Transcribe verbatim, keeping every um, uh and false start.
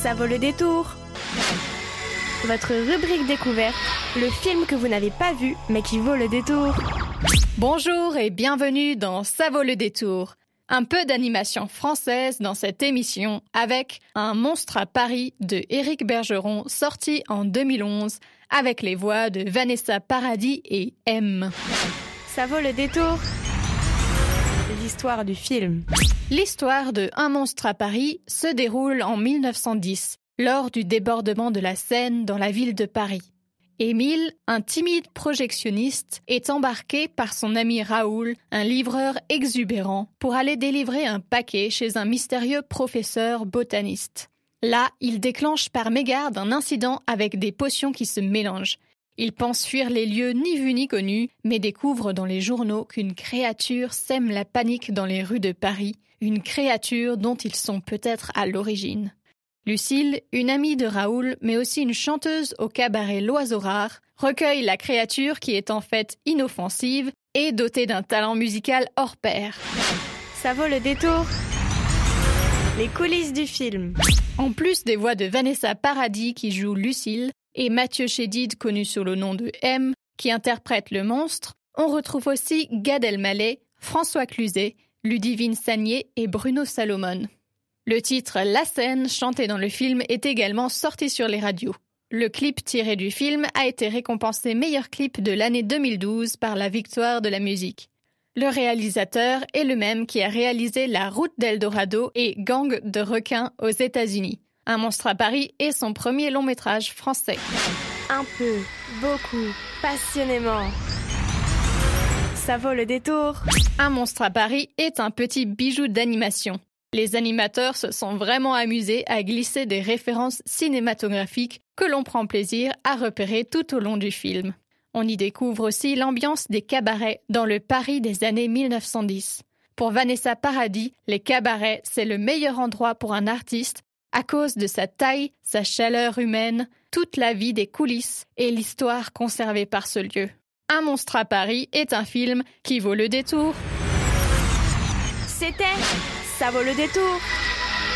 Ça vaut le détour. Votre rubrique découverte, le film que vous n'avez pas vu mais qui vaut le détour. Bonjour et bienvenue dans Ça vaut le détour. Un peu d'animation française dans cette émission avec Un monstre à Paris de Éric Bergeron sorti en deux mille onze avec les voix de Vanessa Paradis et M. Ça vaut le détour. L'histoire du film. L'histoire de Un monstre à Paris se déroule en mille neuf cent dix, lors du débordement de la Seine dans la ville de Paris. Émile, un timide projectionniste, est embarqué par son ami Raoul, un livreur exubérant, pour aller délivrer un paquet chez un mystérieux professeur botaniste. Là, il déclenche par mégarde un incident avec des potions qui se mélangent. Il pense fuir les lieux ni vus ni connus, mais découvre dans les journaux qu'une créature sème la panique dans les rues de Paris, une créature dont ils sont peut-être à l'origine. Lucille, une amie de Raoul, mais aussi une chanteuse au cabaret L'Oiseau Rare, recueille la créature qui est en fait inoffensive et dotée d'un talent musical hors pair. Ça vaut le détour. Les coulisses du film. En plus des voix de Vanessa Paradis qui joue Lucille et Mathieu Chédid connu sous le nom de M qui interprète le monstre, on retrouve aussi Gad Elmaleh, François Cluzet, Ludivine Sagnier et Bruno Salomon. Le titre « La Seine » chanté dans le film est également sorti sur les radios. Le clip tiré du film a été récompensé meilleur clip de l'année deux mille douze par la Victoire de la musique. Le réalisateur est le même qui a réalisé La Route d'Eldorado et Gang de requins aux États-Unis. Un monstre à Paris est son premier long métrage français. Un peu, beaucoup, passionnément. Ça vaut le détour. Un monstre à Paris est un petit bijou d'animation. Les animateurs se sont vraiment amusés à glisser des références cinématographiques que l'on prend plaisir à repérer tout au long du film. On y découvre aussi l'ambiance des cabarets dans le Paris des années mille neuf cent dix. Pour Vanessa Paradis, les cabarets, c'est le meilleur endroit pour un artiste à cause de sa taille, sa chaleur humaine, toute la vie des coulisses et l'histoire conservée par ce lieu. Un monstre à Paris est un film qui vaut le détour. C'était Ça vaut le détour.